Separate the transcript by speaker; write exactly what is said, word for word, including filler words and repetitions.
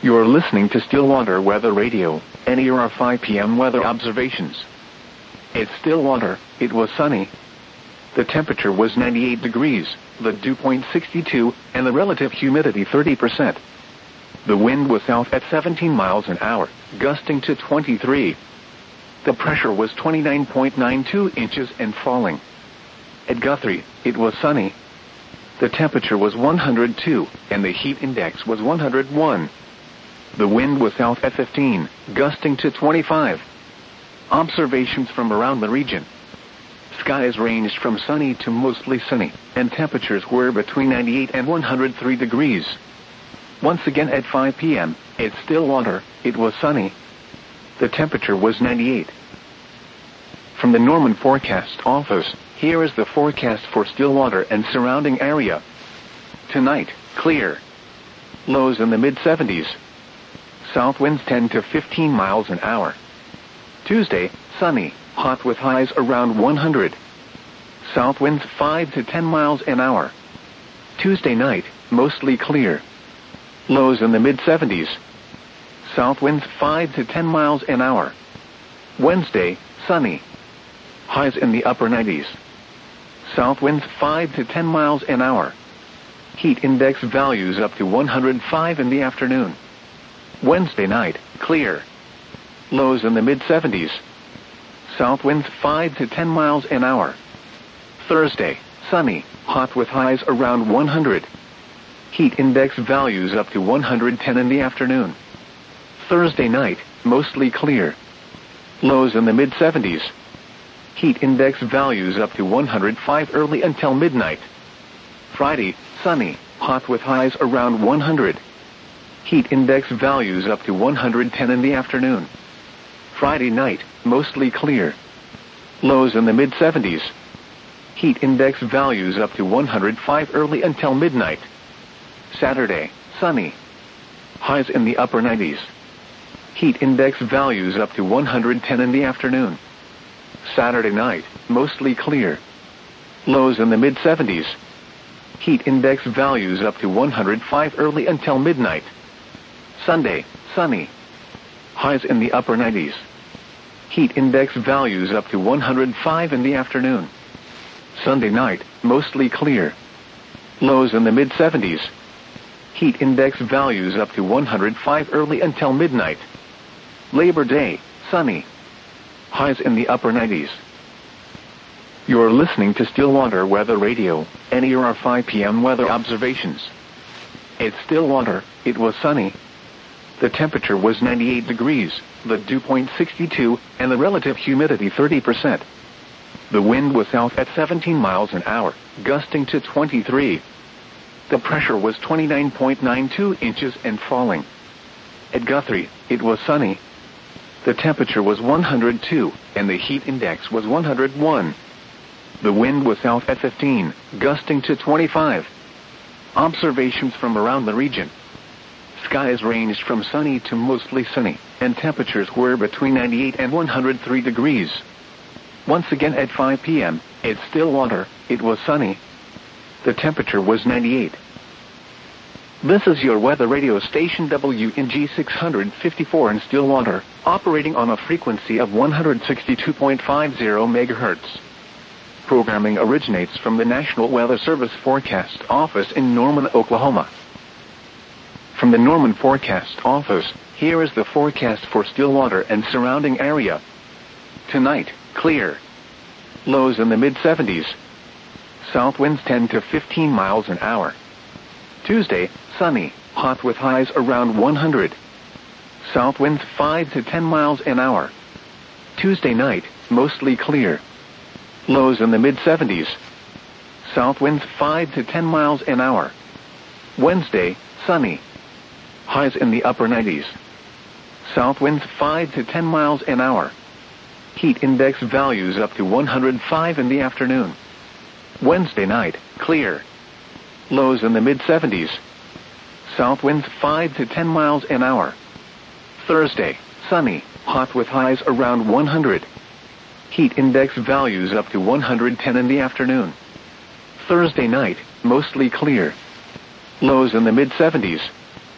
Speaker 1: You're listening to Stillwater Weather Radio, and here are five p m weather observations. At Stillwater, it was sunny. The temperature was ninety-eight degrees, the dew point sixty-two, and the relative humidity thirty percent. The wind was south at seventeen miles an hour, gusting to twenty-three. The pressure was twenty-nine point nine two inches and falling. At Guthrie, it was sunny. The temperature was one hundred two, and the heat index was one hundred one. The wind was south at fifteen, gusting to twenty-five. Observations from around the region. Skies ranged from sunny to mostly sunny, and temperatures were between ninety-eight and one hundred three degrees. Once again at five p m, at Stillwater, it was sunny. The temperature was ninety-eight. From the Norman Forecast Office, here is the forecast for Stillwater and surrounding area. Tonight, clear. Lows in the mid seventies. South winds ten to fifteen miles an hour. Tuesday, sunny, hot with highs around one hundred. South winds five to ten miles an hour. Tuesday night, mostly clear. Lows in the mid seventies. South winds five to ten miles an hour. Wednesday, sunny. Highs in the upper nineties. South winds five to ten miles an hour. Heat index values up to one hundred five in the afternoon. Wednesday night, clear. Lows in the mid seventies. South winds five to ten miles an hour. Thursday, sunny, hot with highs around one hundred. Heat index values up to one hundred ten in the afternoon. Thursday night, mostly clear. Lows in the mid seventies. Heat index values up to one hundred five early until midnight. Friday, sunny, hot with highs around one hundred. Heat index values up to one hundred ten in the afternoon. Friday night, mostly clear. Lows in the mid seventies. Heat index values up to one hundred five early until midnight. Saturday, sunny. Highs in the upper nineties. Heat index values up to one hundred ten in the afternoon. Saturday night, mostly clear. Lows in the mid seventies. Heat index values up to one hundred five early until midnight. Sunday, sunny. Highs in the upper nineties. Heat index values up to one hundred five in the afternoon. Sunday night, mostly clear. Lows in the mid seventies. Heat index values up to one hundred five early until midnight. Labor Day, sunny. Highs in the upper nineties. You're listening to Stillwater Weather Radio, and here are five p m weather observations. At Stillwater, it was sunny. The temperature was ninety-eight degrees, the dew point sixty-two, and the relative humidity thirty percent. The wind was south at seventeen miles an hour, gusting to twenty-three. The pressure was twenty-nine point nine two inches and falling. At Guthrie, it was sunny. The temperature was one hundred two, and the heat index was one hundred one. The wind was south at fifteen, gusting to twenty-five. Observations from around the region. Skies ranged from sunny to mostly sunny, and temperatures were between ninety-eight and one hundred three degrees. Once again at five p m, at Stillwater, it was sunny. The temperature was ninety-eight. This is your weather radio station W N G six fifty-four in Stillwater, operating on a frequency of one hundred sixty-two point five zero megahertz. Programming originates from the National Weather Service Forecast Office in Norman, Oklahoma. From the Norman Forecast Office, here is the forecast for Stillwater and surrounding area. Tonight, clear. Lows in the mid seventies. South winds ten to fifteen miles an hour. Tuesday, sunny, hot with highs around one hundred. South winds five to ten miles an hour. Tuesday night, mostly clear. Lows in the mid seventies. South winds five to ten miles an hour. Wednesday, sunny. Highs in the upper nineties. South winds five to ten miles an hour. Heat index values up to one hundred five in the afternoon. Wednesday night, clear. Lows in the mid seventies. South winds five to ten miles an hour. Thursday, sunny, hot with highs around one hundred. Heat index values up to one hundred ten in the afternoon. Thursday night, mostly clear. Lows in the mid seventies.